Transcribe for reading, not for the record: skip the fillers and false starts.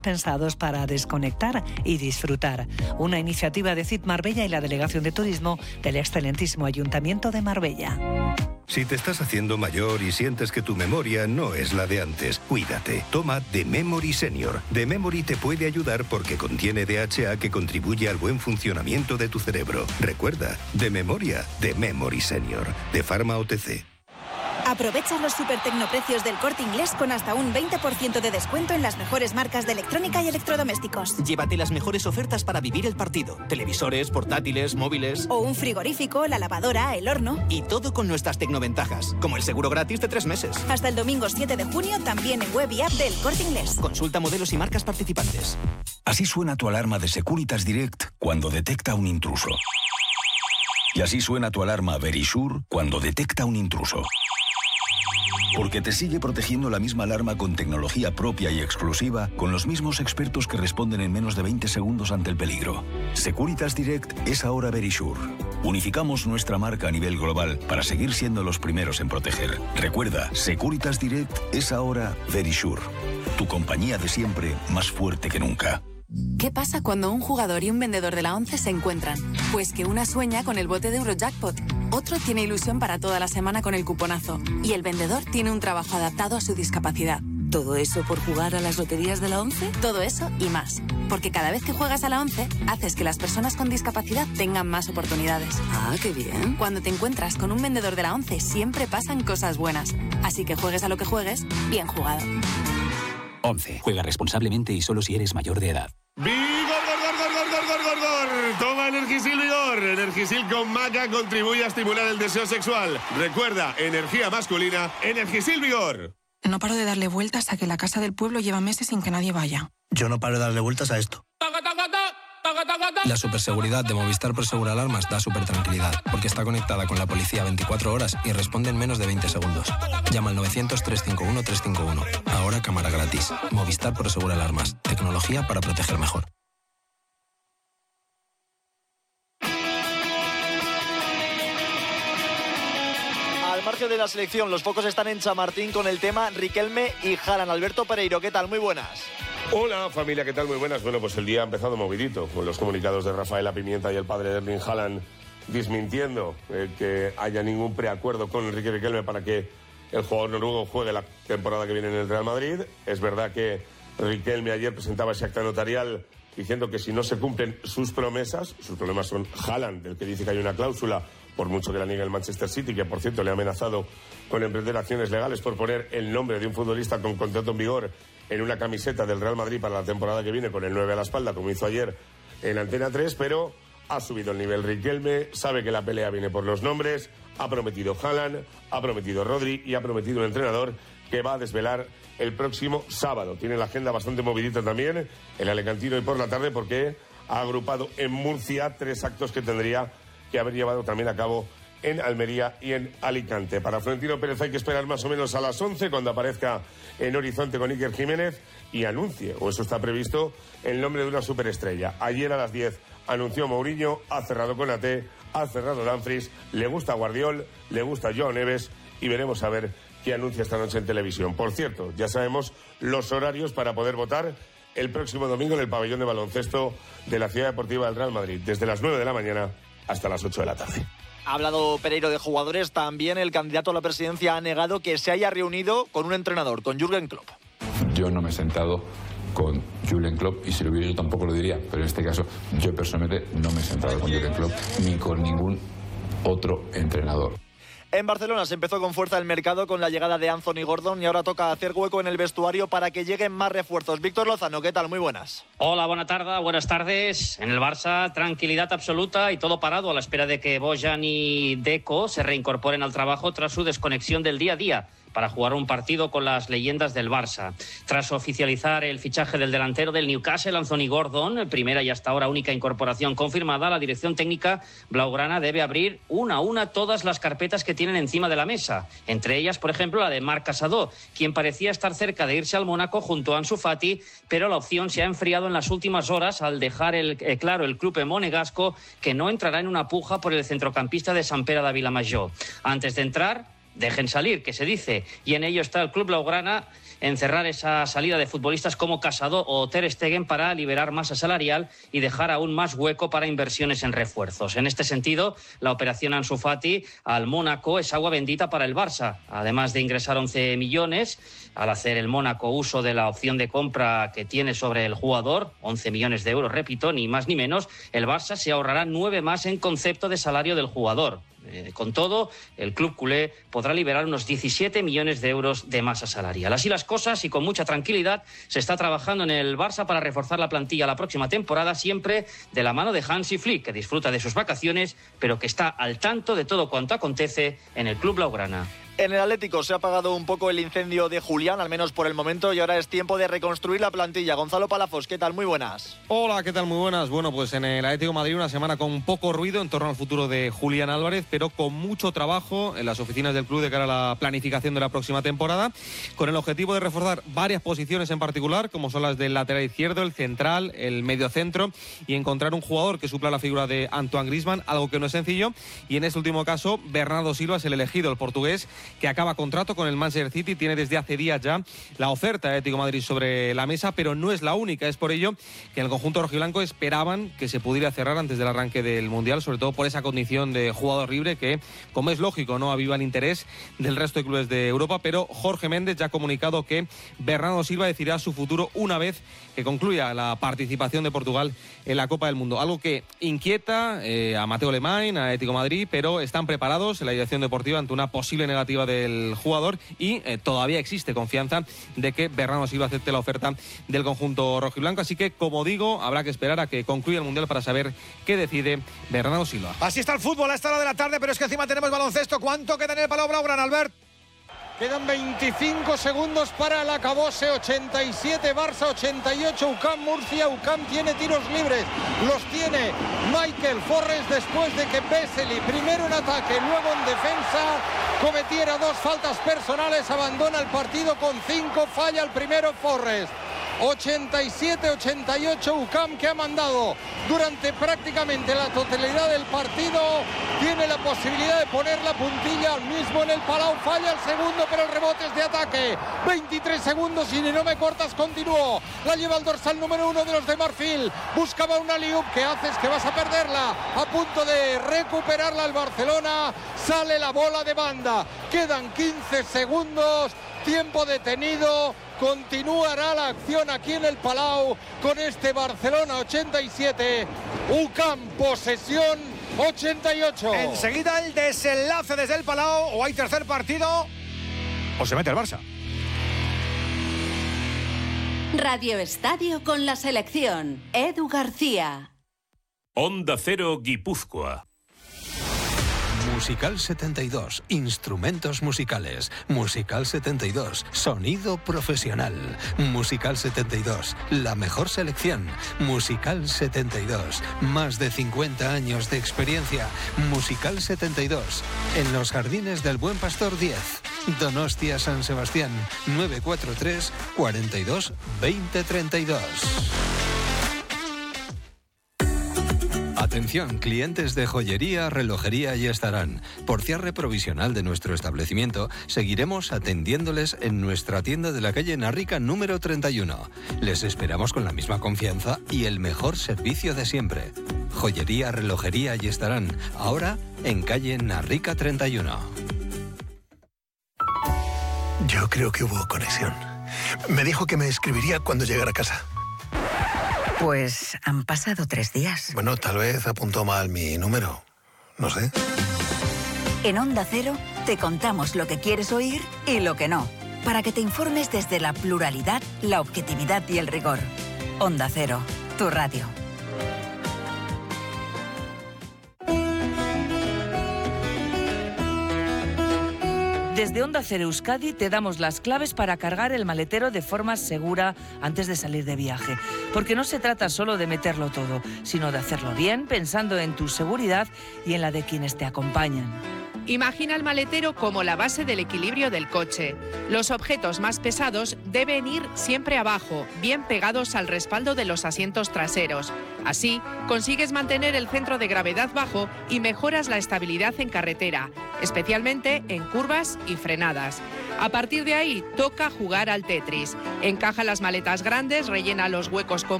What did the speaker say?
pensados para desconectar y disfrutar. Una iniciativa de CIT Marbella y la Delegación de Turismo del excelentísimo Ayuntamiento de Marbella. Si te estás haciendo mayor y sientes que tu memoria no es la de antes, cuídate. Toma The Memory Senior. The Memory te puede ayudar porque contiene DHA que contribuye al buen funcionamiento de tu cerebro. Recuerda, de memoria, The Memory Senior, de Pharma OTC. Aprovecha los supertecnoprecios del Corte Inglés con hasta un 20% de descuento en las mejores marcas de electrónica y electrodomésticos. Llévate las mejores ofertas para vivir el partido. Televisores, portátiles, móviles... O un frigorífico, la lavadora, el horno... Y todo con nuestras tecnoventajas, como el seguro gratis de 3 meses. Hasta el domingo 7 de junio, también en web y app del Corte Inglés. Consulta modelos y marcas participantes. Así suena tu alarma de Securitas Direct cuando detecta un intruso. Y así suena tu alarma Verisure cuando detecta un intruso. Porque te sigue protegiendo la misma alarma con tecnología propia y exclusiva, con los mismos expertos que responden en menos de 20 segundos ante el peligro. Securitas Direct es ahora Verisure. Unificamos nuestra marca a nivel global para seguir siendo los primeros en proteger. Recuerda, Securitas Direct es ahora Verisure. Tu compañía de siempre, más fuerte que nunca. ¿Qué pasa cuando un jugador y un vendedor de la 11 se encuentran? Pues que una sueña con el bote de Eurojackpot, otro tiene ilusión para toda la semana con el cuponazo y el vendedor tiene un trabajo adaptado a su discapacidad. ¿Todo eso por jugar a las loterías de la 11? Todo eso y más. Porque cada vez que juegas a la 11, haces que las personas con discapacidad tengan más oportunidades. ¡Ah, qué bien! Cuando te encuentras con un vendedor de la 11, siempre pasan cosas buenas. Así que juegues a lo que juegues, bien jugado. 11. Juega responsablemente y solo si eres mayor de edad. ¡Vigor! Toma Energisil Vigor. Energisil con maca contribuye a estimular el deseo sexual. Recuerda, energía masculina, Energisil Vigor. No paro de darle vueltas a que la casa del pueblo lleva meses sin que nadie vaya. Yo no paro de darle vueltas a esto. La superseguridad de Movistar Prosegur Alarmas da supertranquilidad, porque está conectada con la policía 24 horas y responde en menos de 20 segundos. Llama al 900-351-351. Ahora cámara gratis. Movistar Prosegur Alarmas. Tecnología para proteger mejor. Al margen de la selección, los focos están en Chamartín con el tema Riquelme y Haaland. Alberto Pereiro, ¿qué tal? Muy buenas. Hola familia, ¿qué tal? Muy buenas. Bueno, pues el día ha empezado movidito con los comunicados de Rafaela Pimienta y el padre de Erling Haaland desmintiendo que haya ningún preacuerdo con Enrique Riquelme para que el jugador noruego juegue la temporada que viene en el Real Madrid. Es verdad que Riquelme ayer presentaba ese acta notarial diciendo que si no se cumplen sus problemas son Haaland, del que dice que hay una cláusula, por mucho que la niegue el Manchester City, que por cierto le ha amenazado con emprender acciones legales por poner el nombre de un futbolista con contrato en vigor en una camiseta del Real Madrid para la temporada que viene con el 9 a la espalda, como hizo ayer en Antena 3, pero ha subido el nivel Riquelme, sabe que la pelea viene por los nombres, ha prometido Haaland, ha prometido Rodri y ha prometido un entrenador que va a desvelar el próximo sábado. Tiene la agenda bastante movidita también el alicantino y por la tarde, porque ha agrupado en Murcia 3 actos que tendría que haber llevado también a cabo en Almería y en Alicante. Para Florentino Pérez hay que esperar más o menos a las 11 cuando aparezca en Horizonte con Iker Jiménez y anuncie, o eso está previsto, el nombre de una superestrella. Ayer a las 10 anunció Mourinho, ha cerrado Konaté, ha cerrado Dumfries, le gusta Guardiol, le gusta Joao Neves y veremos a ver qué anuncia esta noche en televisión. Por cierto, ya sabemos los horarios para poder votar el próximo domingo en el pabellón de baloncesto de la Ciudad Deportiva del Real Madrid, desde las 9 de la mañana hasta las 8 de la tarde. Ha hablado Pereiro de jugadores, también el candidato a la presidencia ha negado que se haya reunido con un entrenador, con Jürgen Klopp. Yo no me he sentado con Jürgen Klopp y si lo hubiera yo tampoco lo diría, pero en este caso yo personalmente no me he sentado con Jürgen Klopp ni con ningún otro entrenador. En Barcelona se empezó con fuerza el mercado con la llegada de Anthony Gordon y ahora toca hacer hueco en el vestuario para que lleguen más refuerzos. Víctor Lozano, ¿qué tal? Muy buenas. Hola, buenas tardes. En el Barça, tranquilidad absoluta y todo parado a la espera de que Bojan y Deco se reincorporen al trabajo tras su desconexión del día a día para jugar un partido con las leyendas del Barça. Tras oficializar el fichaje del delantero del Newcastle, Anthony Gordon, primera y hasta ahora única incorporación confirmada, la dirección técnica blaugrana debe abrir una a una todas las carpetas que tienen encima de la mesa. Entre ellas, por ejemplo, la de Marc Casadó, quien parecía estar cerca de irse al Mónaco junto a Ansu Fati, pero la opción se ha enfriado en las últimas horas al dejar claro el club monegasco que no entrará en una puja por el centrocampista de Sant Pere de Vilamajor. Antes de entrar, dejen salir, que se dice, y en ello está el club blaugrana, en cerrar esa salida de futbolistas como Casado o Ter Stegen para liberar masa salarial y dejar aún más hueco para inversiones en refuerzos. En este sentido, la operación Ansu Fati al Mónaco es agua bendita para el Barça. Además de ingresar 11 millones, al hacer el Mónaco uso de la opción de compra que tiene sobre el jugador, 11 millones de euros, repito, ni más ni menos, el Barça se ahorrará 9 más en concepto de salario del jugador. Con todo, el club culé podrá liberar unos 17 millones de euros de masa salarial. Así las cosas, y con mucha tranquilidad, se está trabajando en el Barça para reforzar la plantilla la próxima temporada, siempre de la mano de Hansi Flick, que disfruta de sus vacaciones, pero que está al tanto de todo cuanto acontece en el club blaugrana. En el Atlético se ha apagado un poco el incendio de Julián, al menos por el momento, y ahora es tiempo de reconstruir la plantilla. Gonzalo Palafos, ¿qué tal? Muy buenas. Hola, ¿qué tal? Muy buenas. Bueno, pues en el Atlético de Madrid una semana con poco ruido en torno al futuro de Julián Álvarez, pero con mucho trabajo en las oficinas del club de cara a la planificación de la próxima temporada, con el objetivo de reforzar varias posiciones en particular, como son las del lateral izquierdo, el central, el mediocentro, y encontrar un jugador que supla la figura de Antoine Griezmann, algo que no es sencillo, y en este último caso, Bernardo Silva es el elegido, el portugués, que acaba contrato con el Manchester City, tiene desde hace días ya la oferta de Atlético de Madrid sobre la mesa, pero no es la única. Es por ello que en el conjunto rojiblanco esperaban que se pudiera cerrar antes del arranque del Mundial, sobre todo por esa condición de jugador libre que, como es lógico, no aviva el interés del resto de clubes de Europa, pero Jorge Méndez ya ha comunicado que Bernardo Silva decidirá su futuro una vez que concluya la participación de Portugal en la Copa del Mundo, algo que inquieta a Mateo Lemain, a Atlético de Madrid, pero están preparados en la dirección deportiva ante una posible negativa del jugador y todavía existe confianza de que Bernardo Silva acepte la oferta del conjunto rojiblanco, así que, como digo, habrá que esperar a que concluya el Mundial para saber qué decide Bernardo Silva. Así está el fútbol a esta hora de la tarde, pero es que encima tenemos baloncesto. ¿Cuánto queda en el Palau Blaugrana, Albert? Quedan 25 segundos para el acabose. 87 Barça, 88 UCAM Murcia. UCAM tiene tiros libres. Los tiene Michael Forres después de que Vesely, primero en ataque, luego en defensa, cometiera 2 faltas personales. Abandona el partido con 5. Falla el primero Forres. 87-88 UCAM, que ha mandado durante prácticamente la totalidad del partido, tiene la posibilidad de poner la puntilla al mismo en el Palau. Falla el segundo, pero el rebote es de ataque. 23 segundos y no me cortas, continúo. La lleva el dorsal número 1 de los de Marfil. Buscaba una alley-oop. ¿Qué haces? Que vas a perderla. A punto de recuperarla el Barcelona. Sale la bola de banda. Quedan 15 segundos. Tiempo detenido. Continuará la acción aquí en el Palau con este Barcelona 87, UCAM posesión 88. Enseguida el desenlace desde el Palau, o hay tercer partido o se mete el Barça. Radio Estadio con la selección. Edu García. Onda Cero Guipúzcoa. Musical 72, instrumentos musicales. Musical 72, sonido profesional. Musical 72, la mejor selección. Musical 72, más de 50 años de experiencia. Musical 72, en los Jardines del Buen Pastor 10, Donostia San Sebastián, 943 42 20 32. Atención, clientes de joyería, relojería y estarán. Por cierre provisional de nuestro establecimiento, seguiremos atendiéndoles en nuestra tienda de la calle Narrica número 31. Les esperamos con la misma confianza y el mejor servicio de siempre. Joyería, relojería y estarán. Ahora en calle Narrica 31. Yo creo que hubo conexión. Me dijo que me escribiría cuando llegara a casa. Pues han pasado 3 días. Bueno, tal vez apuntó mal mi número. No sé. En Onda Cero te contamos lo que quieres oír y lo que no, para que te informes desde la pluralidad, la objetividad y el rigor. Onda Cero, tu radio. Desde Onda Cero Euskadi te damos las claves para cargar el maletero de forma segura antes de salir de viaje. Porque no se trata solo de meterlo todo, sino de hacerlo bien, pensando en tu seguridad y en la de quienes te acompañan. Imagina el maletero como la base del equilibrio del coche. Los objetos más pesados deben ir siempre abajo, bien pegados al respaldo de los asientos traseros. Así, consigues mantener el centro de gravedad bajo y mejoras la estabilidad en carretera, especialmente en curvas y frenadas. A partir de ahí, toca jugar al Tetris. Encaja las maletas grandes, rellena los huecos con